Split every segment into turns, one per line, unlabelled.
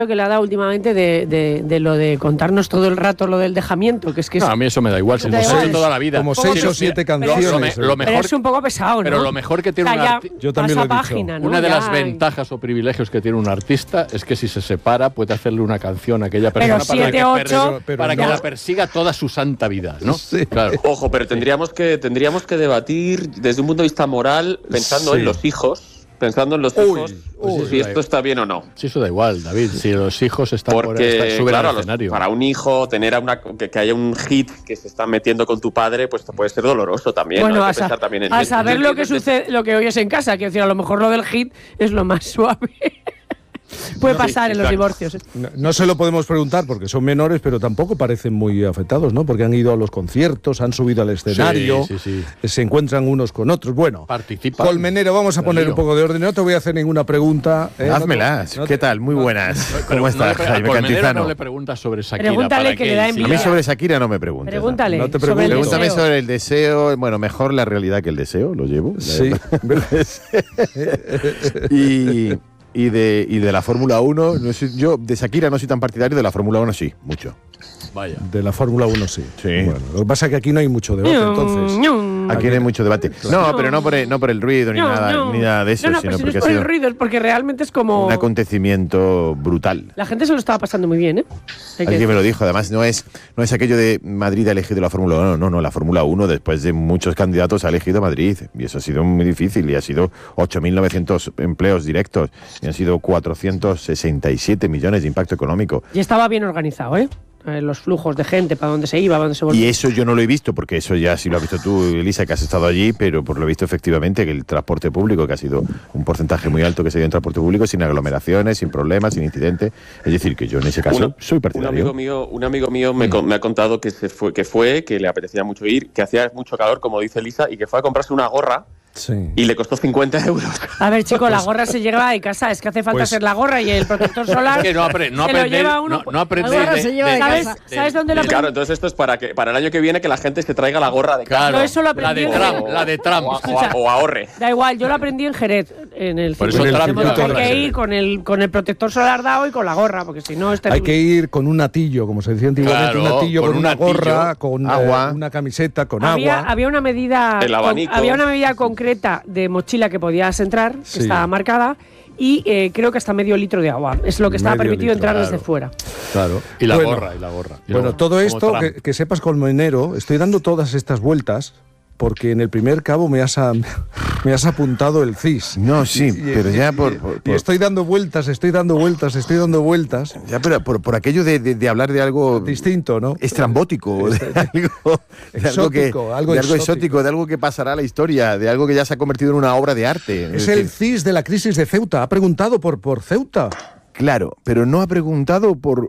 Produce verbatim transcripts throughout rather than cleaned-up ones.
que le ha dado últimamente de, de, de lo de contarnos todo el rato lo del dejamiento, que es que es,
no, a mí eso me da igual, como
da igual.
seis, toda la vida.
Como seis o siete canciones.
Lo, me, lo mejor,
pero es un poco pesado, ¿no?
Pero lo mejor que tiene
o sea,
un
ya
artista...
Yo también lo he dicho.
página, ¿no?
Una de
ya
las ventajas o privilegios que tiene un artista es que si se separa puede hacerle una canción a aquella persona
pero
para,
siete,
que,
ocho,
per, para que la persiga toda su santa vida, ¿no?
Sí.
Claro.
Ojo, pero tendríamos que, tendríamos que debatir desde un punto de vista moral, pensando
Sí.
en los hijos. Pensando en los
Uy,
hijos,
uy,
si esto está bien o no.
Sí, eso da igual, David. Si los hijos están por
Porque,
estar, suben
claro,
al
los-
escenario.
para un hijo, tener a una, que, que haya un hit que se está metiendo con tu padre, pues te puede ser doloroso también.
Bueno,
¿no? Hay
a,
que
sa-
pensar también en-
a
en-
saber
en-
lo que
en-
sucede, lo que oyes en casa, que decir, a lo mejor lo del hit es lo más suave. Puede pasar en los
exacto.
divorcios.
No, no se lo podemos preguntar porque son menores, pero tampoco parecen muy afectados, ¿no? Porque han ido a los conciertos, han subido al escenario,
Sí, sí, sí.
se encuentran unos con otros. Bueno,
Participan.
Colmenero, vamos a
Del
poner
lío.
un poco de orden. No te voy a hacer ninguna pregunta. ¿eh? No te-
Házmelas.
no te-
¿Qué tal? Muy buenas.
Pero
¿Cómo
no
estás,
le pre- a
Jaime
Colmenero
Cantizano?
no le preguntas sobre Shakira.
Pregúntale
¿para
que
qué?
le da
Sí.
A mí
envidia.
sobre Shakira no me preguntes.
Pregúntale.
No te
sobre el
preguntes.
Pregúntame
deseo.
sobre el deseo. Bueno, mejor la realidad que el deseo, lo llevo.
Sí.
y, y, de, y de la Fórmula uno, no sé, yo de Shakira no soy tan partidario, de la Fórmula uno sí, mucho.
Vaya.
De la Fórmula uno sí.
Sí.
Bueno, lo que pasa es que aquí no hay mucho debate, entonces.
Aquí no hay mucho debate. No, pero no por el, no por el ruido ni,
No,
nada,
no.
ni nada de eso,
No, no,
sino
pero si no
porque
es
ha
por el
sido
ruido, es porque realmente es como...
un acontecimiento brutal.
La gente se lo estaba pasando muy bien, ¿eh? Hay que
Alguien me
decir.
lo dijo, además no es, no es aquello de Madrid ha elegido la Fórmula uno, no, no, la Fórmula uno después de muchos candidatos ha elegido Madrid y eso ha sido muy difícil y ha sido ocho mil novecientos empleos directos y han sido cuatrocientos sesenta y siete millones de impacto económico.
Y estaba bien organizado, ¿eh? Eh, Los flujos de gente, para dónde se iba, para dónde se volvía.
Y eso yo no lo he visto, porque eso ya sí lo has visto tú, Elisa, que has estado allí, pero por lo visto efectivamente que el transporte público, que ha sido un porcentaje muy alto que se dio en transporte público, sin aglomeraciones, sin problemas, sin incidentes. Es decir, que yo en ese caso
Una-
soy
Un
partidario.
amigo mío, un amigo mío me, con- me ha contado que se fue, que fue, que le apetecía mucho ir, que hacía mucho calor, como dice Lisa, y que fue a comprarse una gorra
Sí.
y le costó cincuenta euros.
A ver, chico, la gorra se lleva de casa. Es que hace falta
Pues-
ser la gorra y el protector solar.
Es que no apre- no
se lo
aprende-
lleva uno.
no- no aprende
La gorra
de-
se lleva
de-
de ¿Sabes,
de-
¿Sabes dónde lo
Y claro,
aprendí?
entonces esto es para que para el año que viene que la gente se traiga la gorra de casa.
Claro,
Yo eso lo
la de
aprendí en
Trump, la de Trump.
O, a- o a- o ahorre.
Da igual, yo lo aprendí en Jerez, en el
Por eso
circuito.
Trump
Tenemos
lleva
que
gorra,
ir
sí.
con el, con el protector solar dado y con la gorra, porque si no es
Hay
terrible.
que ir con un atillo, como se decía antiguamente,
Claro,
un atillo
con
con,
un
una
atillo,
gorra, con
agua.
eh, una camiseta, con
había,
agua.
había una medida
El
con-
abanico.
había una medida concreta de mochila que podías entrar, que
Sí.
estaba marcada, y eh, creo que hasta medio litro de agua. Es lo que estaba
Medio
permitido
litro,
entrar
claro.
desde fuera.
Claro.
Y la
Bueno,
gorra, y la gorra. Y
Bueno,
luego,
todo
como
esto,
Trump.
que, que sepas, Colmenero, estoy dando todas estas vueltas porque en el primer cabo me has, a- me has apuntado el C I S.
No, sí,
Y-
pero
y-
ya
y-
por,
y
por- por-
estoy dando vueltas, estoy dando vueltas, estoy dando vueltas.
ya, pero por, por aquello de, de- de hablar de algo
Distinto, ¿no?
estrambótico, de algo, de algo que-
Exótico, algo
de algo
exótico.
exótico, de algo que pasará a la historia, de algo que ya se ha convertido en una obra de arte.
Es el C I S de la crisis de Ceuta. Ha preguntado por, por Ceuta.
Claro, pero no ha preguntado por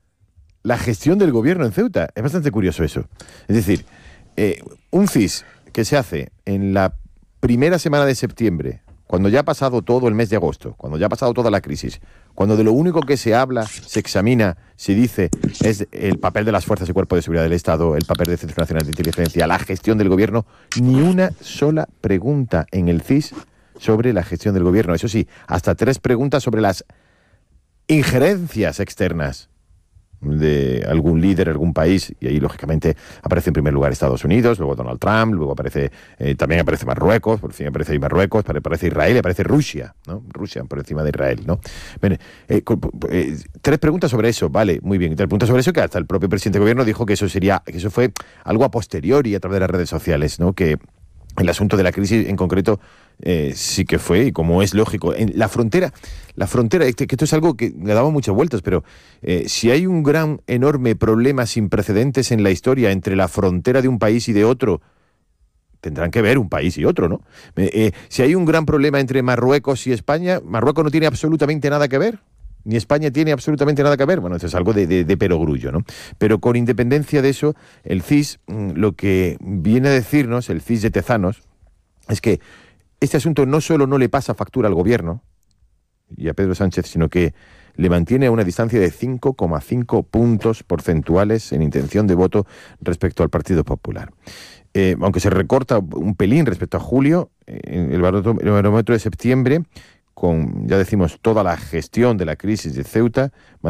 la gestión del gobierno en Ceuta. Es bastante curioso eso. Es decir, eh, un C I S que se hace en la primera semana de septiembre, cuando ya ha pasado todo el mes de agosto, cuando ya ha pasado toda la crisis, cuando de lo único que se habla, se examina, se dice, es el papel de las fuerzas y cuerpos de seguridad del Estado, el papel del Centro Nacional de Inteligencia, la gestión del gobierno, ni una sola pregunta en el C I S sobre la gestión del gobierno. Eso sí, hasta tres preguntas sobre las injerencias externas de algún líder, algún país, y ahí lógicamente aparece en primer lugar Estados Unidos, luego Donald Trump, luego aparece eh, también aparece Marruecos, por fin aparece ahí Marruecos, aparece Israel y aparece Rusia, ¿no? Rusia por encima de Israel, ¿no? Bien, eh, con- eh, tres preguntas sobre eso, vale, muy bien, tres preguntas sobre eso que hasta el propio presidente de gobierno dijo que eso sería, que eso fue algo a posteriori a través de las redes sociales, ¿no? Que el asunto de la crisis en concreto eh, sí que fue, y como es lógico, en la frontera, la frontera, este, que esto es algo que le daba muchas vueltas, pero eh, si hay un gran, enorme problema sin precedentes en la historia entre la frontera de un país y de otro, tendrán que ver un país y otro, ¿no? Eh, eh, si hay un gran problema entre Marruecos y España, Marruecos no tiene absolutamente nada que ver. Ni España tiene absolutamente nada que ver. Bueno, esto es algo de, de, de perogrullo, ¿no? Pero con independencia de eso, el C I S, mm, lo que viene a decirnos, el C I S de Tezanos, es que este asunto no solo no le pasa factura al gobierno y a Pedro Sánchez, sino que le mantiene a una distancia de cinco coma cinco puntos porcentuales en intención de voto respecto al Partido Popular. Eh, aunque se recorta un pelín respecto a julio, eh, el barómetro, el barómetro de septiembre, con, ya decimos, toda la gestión de la crisis de Ceuta,